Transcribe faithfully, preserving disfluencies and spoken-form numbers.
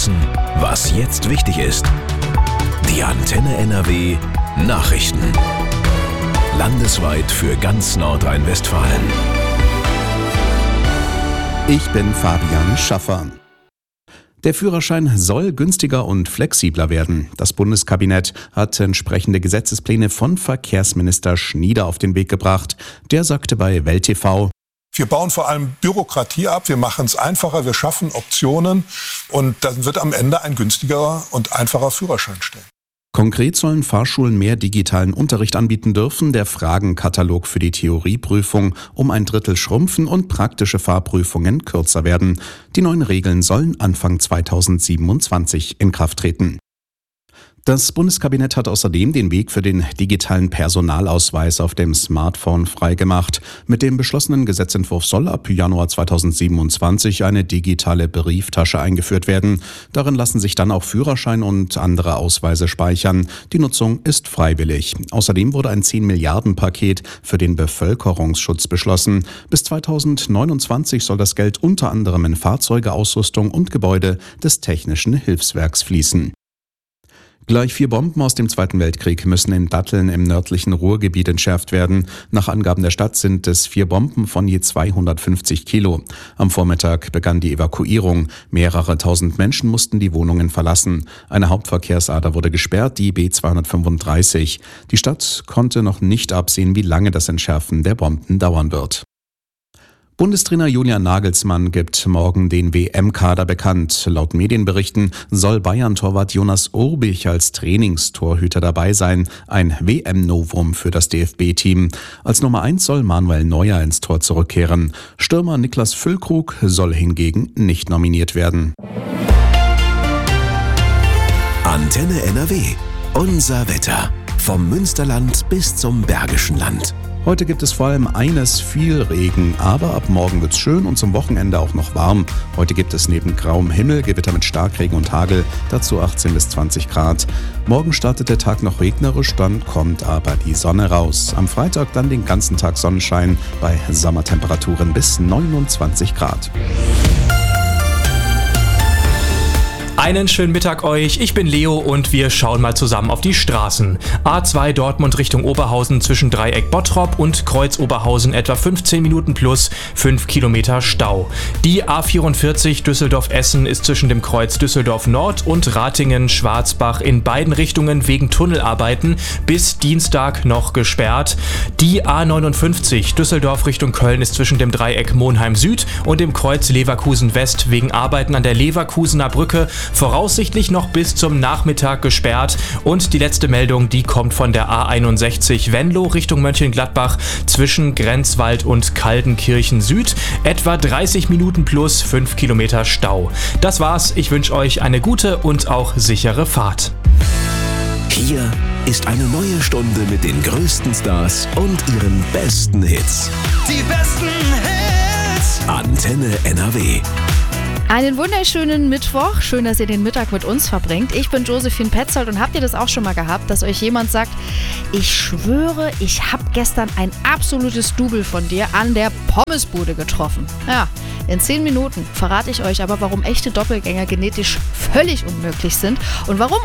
wissen, was jetzt wichtig ist. Die Antenne N R W Nachrichten. Landesweit für ganz Nordrhein-Westfalen. Ich bin Fabian Schaffer. Der Führerschein soll günstiger und flexibler werden. Das Bundeskabinett hat entsprechende Gesetzespläne von Verkehrsminister Schnieder auf den Weg gebracht. Der sagte bei Welt T V: Wir bauen vor allem Bürokratie ab, wir machen es einfacher, wir schaffen Optionen und dann wird am Ende ein günstigerer und einfacher Führerschein stehen. Konkret sollen Fahrschulen mehr digitalen Unterricht anbieten dürfen, der Fragenkatalog für die Theorieprüfung um ein Drittel schrumpfen und praktische Fahrprüfungen kürzer werden. Die neuen Regeln sollen Anfang zweitausendsiebenundzwanzig in Kraft treten. Das Bundeskabinett hat außerdem den Weg für den digitalen Personalausweis auf dem Smartphone freigemacht. Mit dem beschlossenen Gesetzentwurf soll ab Januar zweitausendsiebenundzwanzig eine digitale Brieftasche eingeführt werden. Darin lassen sich dann auch Führerschein und andere Ausweise speichern. Die Nutzung ist freiwillig. Außerdem wurde ein zehn Milliarden Paket für den Bevölkerungsschutz beschlossen. Bis zweitausendneunundzwanzig soll das Geld unter anderem in Fahrzeuge, Ausrüstung und Gebäude des Technischen Hilfswerks fließen. Gleich vier Bomben aus dem Zweiten Weltkrieg müssen in Datteln im nördlichen Ruhrgebiet entschärft werden. Nach Angaben der Stadt sind es vier Bomben von je zweihundertfünfzig Kilo. Am Vormittag begann die Evakuierung. Mehrere tausend Menschen mussten die Wohnungen verlassen. Eine Hauptverkehrsader wurde gesperrt, die B zweihundertfünfunddreißig. Die Stadt konnte noch nicht absehen, wie lange das Entschärfen der Bomben dauern wird. Bundestrainer Julian Nagelsmann gibt morgen den W M-Kader bekannt. Laut Medienberichten soll Bayern-Torwart Jonas Urbich als Trainingstorhüter dabei sein. Ein W M-Novum für das D F B-Team. Als Nummer eins soll Manuel Neuer ins Tor zurückkehren. Stürmer Niklas Füllkrug soll hingegen nicht nominiert werden. Antenne N R W. Unser Wetter. Vom Münsterland bis zum Bergischen Land. Heute gibt es vor allem eines, viel Regen, aber ab morgen wird's schön und zum Wochenende auch noch warm. Heute gibt es neben grauem Himmel Gewitter mit Starkregen und Hagel, dazu achtzehn bis zwanzig Grad. Morgen startet der Tag noch regnerisch, dann kommt aber die Sonne raus. Am Freitag dann den ganzen Tag Sonnenschein bei Sommertemperaturen bis neunundzwanzig Grad. Einen schönen Mittag euch, ich bin Leo und wir schauen mal zusammen auf die Straßen. A zwei Dortmund Richtung Oberhausen zwischen Dreieck Bottrop und Kreuz Oberhausen etwa fünfzehn Minuten plus fünf Kilometer Stau. Die A vierundvierzig Düsseldorf-Essen ist zwischen dem Kreuz Düsseldorf Nord und Ratingen-Schwarzbach in beiden Richtungen wegen Tunnelarbeiten bis Dienstag noch gesperrt. Die A neunundfünfzig Düsseldorf Richtung Köln ist zwischen dem Dreieck Monheim Süd und dem Kreuz Leverkusen West wegen Arbeiten an der Leverkusener Brücke voraussichtlich noch bis zum Nachmittag gesperrt. Und die letzte Meldung, die kommt von der A einundsechzig Venlo Richtung Mönchengladbach zwischen Grenzwald und Kaldenkirchen Süd. Etwa dreißig Minuten plus fünf Kilometer Stau. Das war's. Ich wünsche euch eine gute und auch sichere Fahrt. Hier ist eine neue Stunde mit den größten Stars und ihren besten Hits. Die besten Hits. Antenne N R W. Einen wunderschönen Mittwoch. Schön, dass ihr den Mittag mit uns verbringt. Ich bin Josephine Petzold und habt ihr das auch schon mal gehabt, dass euch jemand sagt, ich schwöre, ich habe gestern ein absolutes Double von dir an der Pommesbude getroffen. Ja, in zehn Minuten verrate ich euch aber, warum echte Doppelgänger genetisch völlig unmöglich sind und warum